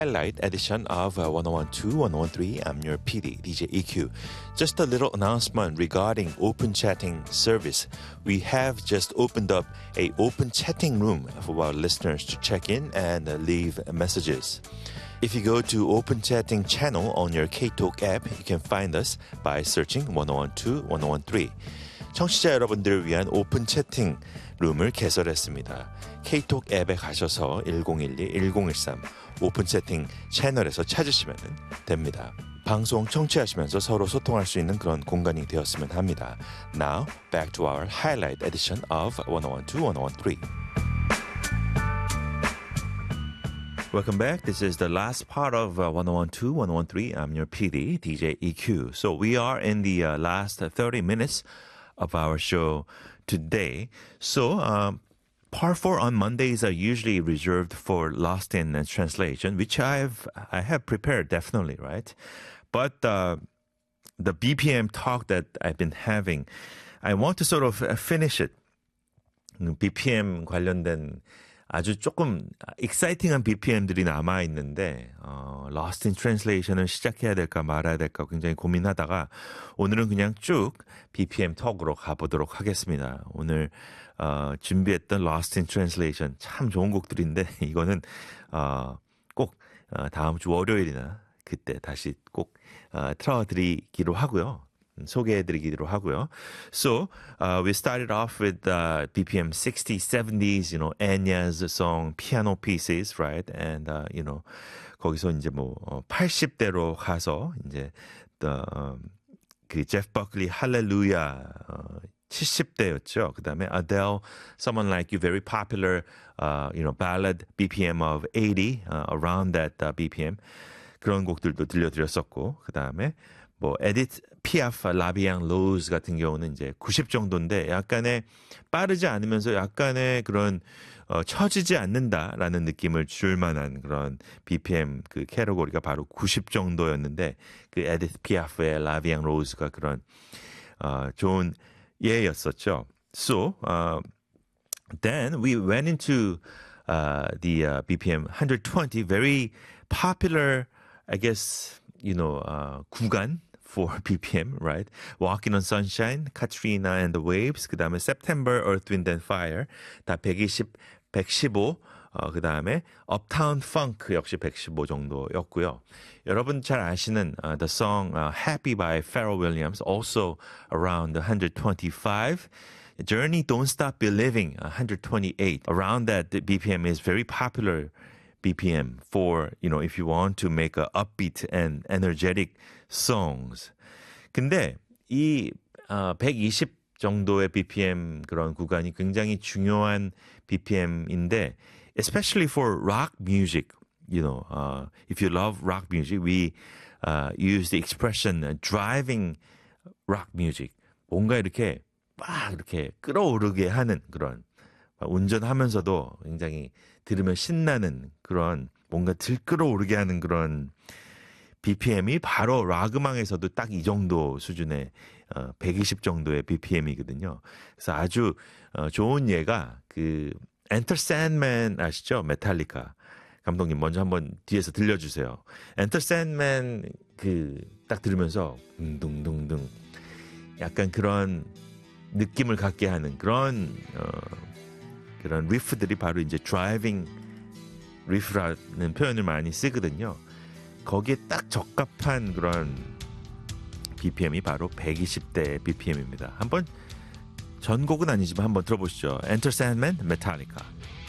highlight edition of 1012, 1013. I'm your PD, DJ EQ. Just a little announcement regarding open chatting service. We have just opened up a open chatting room for our listeners to check in and leave messages. If you go to Open Chatting channel on your K-Talk app, you can find us by searching 1012, 1013. 청취자 여러분들을 위한 오픈 채팅 룸을 개설했습니다. K-Talk 앱에 가셔서 1012-1013 오픈 채팅 채널에서 찾으시면 됩니다. 방송 청취하시면서 서로 소통할 수 있는 그런 공간이 되었으면 합니다. Now, back to our highlight edition of 1012, 1013. Welcome back. This is the last part of 1012, 1013. I'm your PD, DJ EQ. So we are in the last 30 minutes of our show today. So part 4 on Mondays are usually reserved for Lost in Translation, which I have prepared definitely, right? But the BPM talk that I've been having, I want to sort of finish it. BPM 관련된 아주 조금 exciting한 BPM들이 남아있는데 Lost in Translation을 시작해야 될까 말아야 될까 굉장히 고민하다가 오늘은 그냥 쭉 BPM 톡으로 가보도록 하겠습니다. 오늘 준비했던 Lost in Translation 참 좋은 곡들인데 이거는 꼭 다음 주 월요일이나 그때 다시 꼭 틀어드리기로 하고요. 소개해드리기로 하고요. So, we started off with BPM 60s, 70s, Enya's song, piano pieces, right? And, 거기서 이제 80대로 가서 이제, 그 제프 버클리 할렐루야, 70대였죠. 그 다음에 Adele, Someone Like You, very popular, ballad BPM of 80, around that BPM. 그런 곡들도 들려드렸었고, 그 다음에 에디트 피아프, 라비앙 로즈 같은 경우는 이제 90 정도인데 약간의 빠르지 않으면서 약간의 그런 처지지 않는다라는 느낌을 줄 만한 그런 BPM 그 캐러고리가 바로 90 정도였는데 그 에디트 피아프의 라비앙 로즈가 그런 좋은 예였었죠. So, then we went into the BPM 120, very popular, I guess, 구간 for BPM, right? Walking on Sunshine, Katrina and the Waves, 그 다음에 September, Earth, Wind and Fire, 다 120, 115, 그 다음에 Uptown Funk 역시 115 정도였고요. 여러분 잘 아시는 the song Happy by Pharrell Williams, also around 125. Journey, Don't Stop Believing, 128. Around that, the BPM is very popular BPM for, if you want to make a upbeat and energetic songs. 근데 이 120 정도의 BPM 그런 구간이 굉장히 중요한 BPM인데 especially for rock music, if you love rock music, we use the expression driving rock music. 뭔가 이렇게 막 이렇게 끌어오르게 하는 그런 운전하면서도 굉장히 들으면 신나는 그런 뭔가 들끓어오르게 하는 그런 BPM이 바로 락 음악에서도 딱 이 정도 수준의 120 정도의 BPM이거든요. 그래서 아주 좋은 예가 그 Enter Sandman 아시죠? 메탈리카 감독님 먼저 한번 뒤에서 들려주세요. Enter Sandman 그 딱 들으면서 둥둥둥 약간 그런 느낌을 갖게 하는 그런 리프들이 바로 이제 드라이빙 리프라는 표현을 많이 쓰거든요. 거기에 딱 적합한 그런 BPM이 바로 120대 BPM입니다. 한번 전곡은 아니지만 한번 들어보시죠. Enter Sandman, Metallica.